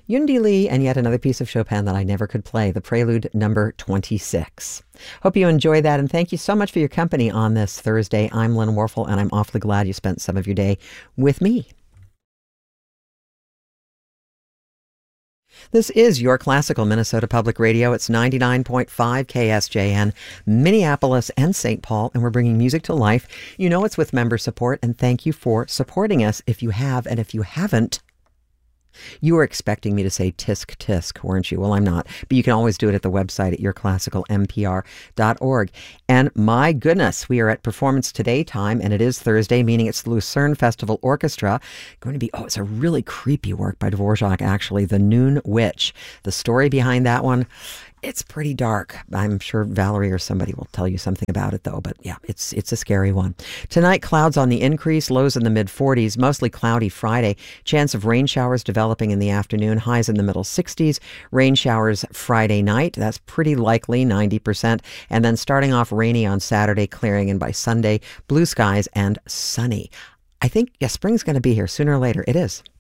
Yundi Lee, and yet another piece of Chopin that I never could play, the Prelude number 26. Hope you enjoy that, and thank you so much for your company on this Thursday. I'm Lynn Warfel, and I'm awfully glad you spent some of your day with me. This is your classical Minnesota Public Radio. It's 99.5 KSJN, Minneapolis and St. Paul, and we're bringing music to life. You know it's with member support, and thank you for supporting us if you have, and if you haven't, you were expecting me to say tisk tisk, weren't you? Well, I'm not, but you can always do it at the website at yourclassicalmpr.org. And my goodness, we are at Performance Today time, and it is Thursday, meaning it's the Lucerne Festival Orchestra. Going to be, it's a really creepy work by Dvorak, actually, The Noon Witch. The story behind that one, it's pretty dark. I'm sure Valerie or somebody will tell you something about it, though. But yeah, it's a scary one. Tonight, clouds on the increase, lows in the mid-40s, mostly cloudy Friday. Chance of rain showers developing in the afternoon, highs in the middle 60s. Rain showers Friday night. That's pretty likely, 90%. And then starting off rainy on Saturday, clearing, and by Sunday, blue skies and sunny. I think, spring's going to be here sooner or later. It is.